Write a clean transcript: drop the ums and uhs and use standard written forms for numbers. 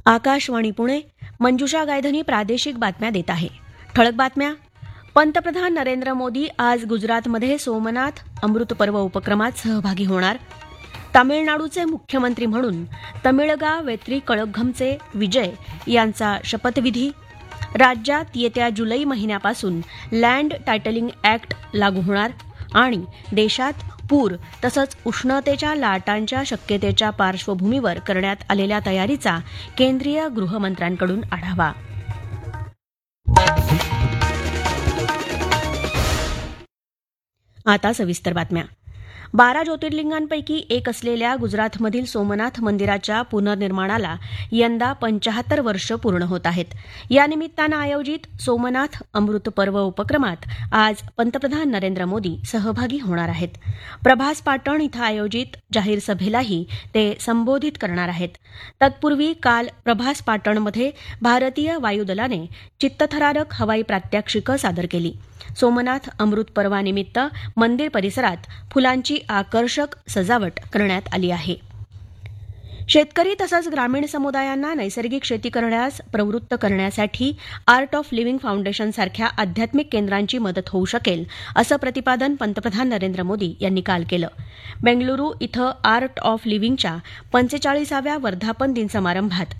आकाशवाणी पुणे. मंजुषा गायधनी प्रादेशिक बातम्या देत आहे. ठळक बातम्या. पंतप्रधान नरेंद्र मोदी आज गुजरातमध्ये सोमनाथ अमृत पर्व उपक्रमात सहभागी होणार. तामिळनाडूचे मुख्यमंत्री म्हणून तमिळगा वेत्री कळघमचे विजय यांचा शपथविधी. राज्यात येत्या जुलै महिन्यापासून लँड टायटलिंग ऍक्ट लागू होणार. आणि देशात पूर तसंच उष्णतेच्या लाटांच्या शक्यतेच्या पार्श्वभूमीवर करण्यात आलेल्या तयारीचा केंद्रीय गृहमंत्र्यांकडून आढावा. आता सविस्तर बातम्या. 12 ज्योतिर्लिंगांपैकी एक असलेल्या गुजरातमधील सोमनाथ मंदिराच्या पुनर्निर्माणाला यंदा 75 वर्ष पूर्ण होत आहेत. या निमित्तानं आयोजित सोमनाथ अमृत पर्व उपक्रमात आज पंतप्रधान नरेंद्र मोदी सहभागी होणार आहेत. प्रभास पाटण इथं आयोजित जाहीर सभेलाही ते संबोधित करणार आहेत. तत्पूर्वी काल प्रभास पाटणमध्ये भारतीय वायुदलाने चित्तथरारक हवाई प्रात्यक्षिकं सादर केली. सोमनाथ अमृत पर्वानिमित्त मंदिर परिसरात फुलांची आकर्षक सजावट करण्यात आली आहे. शेतकरी तसंच ग्रामीण समुदायांना नैसर्गिक शेती करण्यास प्रवृत्त करण्यासाठी आर्ट ऑफ लिव्हिंग फाउंडेशनसारख्या आध्यात्मिक केंद्रांची मदत होऊ शकेल असं प्रतिपादन पंतप्रधान नरेंद्र मोदी यांनी काल केलं. बेंगळुरू इथं आर्ट ऑफ लिव्हिंगच्या 45व्या वर्धापन दिन समारंभात